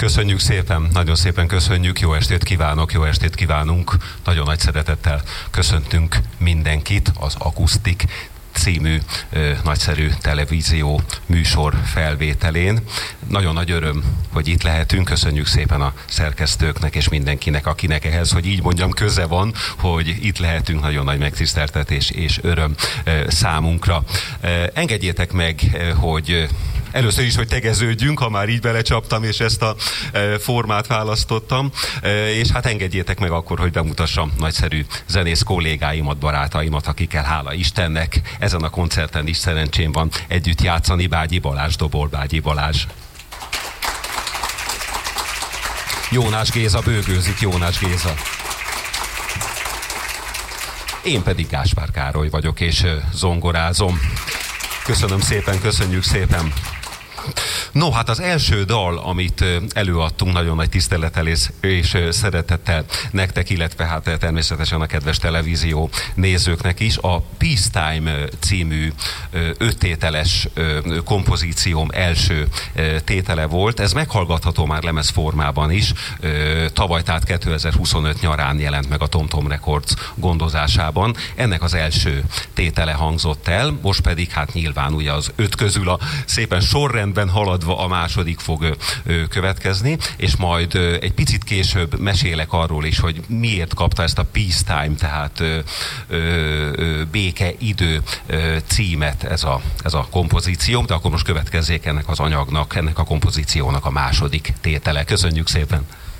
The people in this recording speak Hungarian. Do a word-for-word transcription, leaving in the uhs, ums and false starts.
Köszönjük szépen, nagyon szépen köszönjük, jó estét kívánok, jó estét kívánunk. Nagyon nagy szeretettel köszöntünk mindenkit az Akusztik című ö, nagyszerű televízió műsor felvételén. Nagyon nagy öröm, hogy itt lehetünk. Köszönjük szépen a szerkesztőknek és mindenkinek, akinek ehhez, hogy így mondjam, köze van, hogy itt lehetünk. Nagyon nagy megtiszteltetés és öröm ö, számunkra. Ö, engedjétek meg, ö, hogy először is, hogy tegeződjünk, ha már így belecsaptam, és ezt a e, formát választottam. E, és hát engedjétek meg akkor, hogy bemutassam nagyszerű zenész kollégáimat, barátaimat, akikkel hála Istennek ezen a koncerten is szerencsém van együtt játszani. Bágyi Balázs, dobol Bágyi Balázs. Jónás Géza bőgőzik, Jónás Géza. Én pedig Gáspár Károly vagyok, és zongorázom. Köszönöm szépen, köszönjük szépen. No, hát az első dal, amit előadtunk nagyon nagy tisztelettel és, és szeretettel nektek, illetve hát természetesen a kedves televízió nézőknek is, a Peacetime című öttételes kompozícióm első tétele volt. Ez meghallgatható már lemez formában is. Tavaly, tehát kétezer-huszonöt nyarán jelent meg a TomTom Records gondozásában. Ennek az első tétele hangzott el, most pedig hát nyilván ugye az öt közül a szépen sorrendben haladva a második fog ö, következni, és majd ö, egy picit később mesélek arról is, hogy miért kapta ezt a Peacetime, tehát ö, ö, ö, békeidő ö, címet ez a, ez a kompozíció, de akkor most következzék ennek az anyagnak, ennek a kompozíciónak a második tétele. Köszönjük szépen!